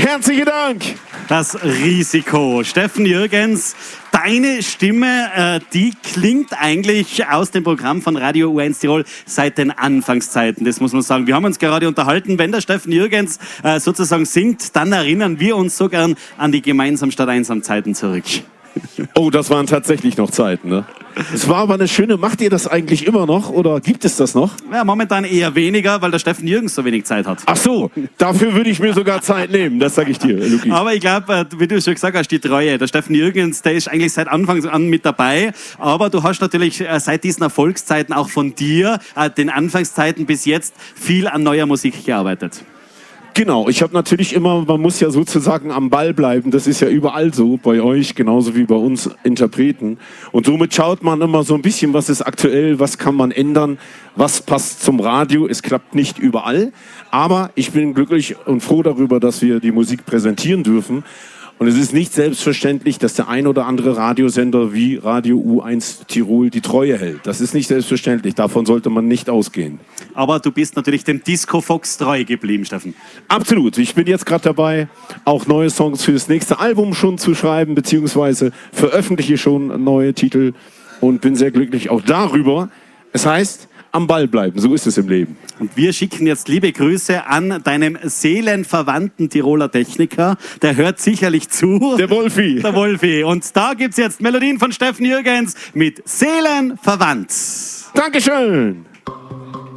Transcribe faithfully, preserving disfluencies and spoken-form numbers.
Herzlichen Dank. Das Risiko. Steffen Jürgens, deine Stimme, äh, die klingt eigentlich aus dem Programm von Radio U eins Tirol seit den Anfangszeiten. Das muss man sagen. Wir haben uns gerade unterhalten, wenn der Steffen Jürgens äh, sozusagen singt, dann erinnern wir uns so gern an die gemeinsamen Stadt einsam Zeiten zurück. Oh, das waren tatsächlich noch Zeiten, ne? Es war aber eine schöne, macht ihr das eigentlich immer noch oder gibt es das noch? Ja, momentan eher weniger, weil der Steffen Jürgens so wenig Zeit hat. Ach so, dafür würde ich mir sogar Zeit nehmen, das sage ich dir, Luki. Aber ich glaube, wie du schon gesagt hast, die Treue. Der Steffen Jürgens, der ist eigentlich seit Anfang an mit dabei. Aber du hast natürlich seit diesen Erfolgszeiten auch von dir, den Anfangszeiten bis jetzt, viel an neuer Musik gearbeitet. Genau, ich habe natürlich immer, man muss ja sozusagen am Ball bleiben, das ist ja überall so, bei euch genauso wie bei uns Interpreten. Und somit schaut man immer so ein bisschen, was ist aktuell, was kann man ändern, was passt zum Radio. Es klappt nicht überall, aber ich bin glücklich und froh darüber, dass wir die Musik präsentieren dürfen. Und es ist nicht selbstverständlich, dass der ein oder andere Radiosender wie Radio U eins Tirol die Treue hält. Das ist nicht selbstverständlich, davon sollte man nicht ausgehen. Aber du bist natürlich dem Disco Fox treu geblieben, Steffen. Absolut. Ich bin jetzt gerade dabei, auch neue Songs für das nächste Album schon zu schreiben, beziehungsweise veröffentliche schon neue Titel und bin sehr glücklich auch darüber. Es heißt, am Ball bleiben, so ist es im Leben. Und wir schicken jetzt liebe Grüße an deinem seelenverwandten Tiroler Techniker. Der hört sicherlich zu. Der Wolfi. Der Wolfi. Und da gibt es jetzt Melodien von Steffen Jürgens mit Seelenverwandt. Dankeschön.